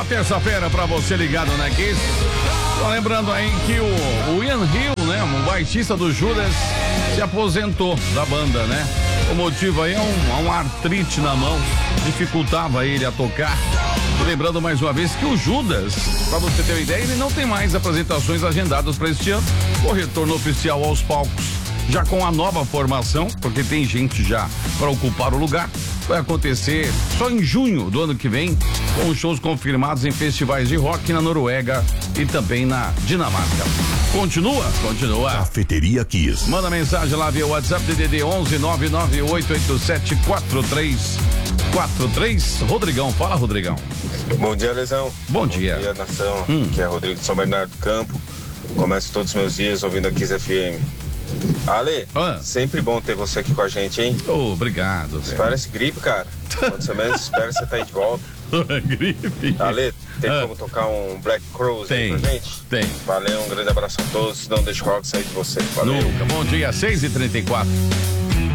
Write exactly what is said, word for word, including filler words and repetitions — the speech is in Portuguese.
Boa terça-feira pra você ligado na Kiss. Tô lembrando aí que o, o Ian Hill, né, um baixista do Judas, se aposentou da banda, né? O motivo aí é um, um artrite na mão, dificultava ele a tocar. E lembrando mais uma vez que o Judas, pra você ter uma ideia, ele não tem mais apresentações agendadas para este ano. O retorno oficial aos palcos, já com a nova formação, porque tem gente já para ocupar o lugar, vai acontecer só em junho do ano que vem, com shows confirmados em festivais de rock na Noruega e também na Dinamarca. Continua? Continua. Cafeteria Kiss. Manda mensagem lá via WhatsApp D D D onze nove nove oito oito sete quatro três quatro três. Rodrigão, fala, Rodrigão. Bom dia, Lesão. Bom dia. Bom dia, nação. Hum. Aqui é Rodrigo de São Bernardo do Campo. Começo todos os meus dias ouvindo a Kiss F M. Ale, ah. sempre bom ter você aqui com a gente, hein? Oh, obrigado. Isso parece gripe, cara. Quando você menos espera, você tá aí de volta. Gripe. Ale, tem ah. como tocar um Black Crowes aí pra gente? Tem. Valeu, um grande abraço a todos. Não deixe o rock sair de você. Valeu. Nunca. Bom dia, seis e trinta e quatro.